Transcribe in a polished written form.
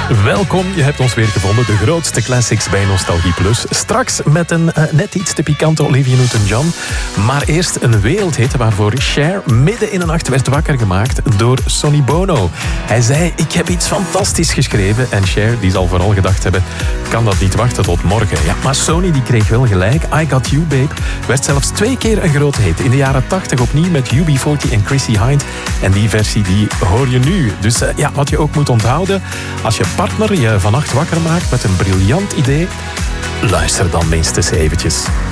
Welkom, je hebt ons weer gevonden. De grootste classics bij Nostalgie Plus. Straks met een net iets te pikante Olivia Newton-John. Maar eerst een wereldhit waarvoor Cher midden in de nacht werd wakker gemaakt door Sonny Bono. Hij zei, ik heb iets fantastisch geschreven. En Cher, die zal vooral gedacht hebben, kan dat niet wachten tot morgen. Ja, maar Sonny die kreeg wel gelijk. I Got You Babe werd zelfs 2 keer een grote hit. In de jaren 80 opnieuw met UB40 en Chrissie Hynde. En die versie die hoor je nu. Dus wat je ook moet onthouden, als je partner je vannacht wakker maakt met een briljant idee, luister dan minstens eventjes.